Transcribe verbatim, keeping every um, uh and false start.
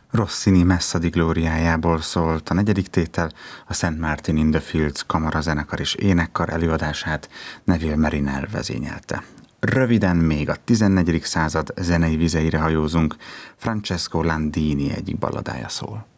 Rossini Messa di Gloriájából szólt a negyedik tétel, a Saint Martin in the Fields kamarazenekar és énekkar előadását Neville Mariner vezényelte. Röviden még a tizennegyedik század zenei vizeire hajózunk, Francesco Landini egyik balladája szól.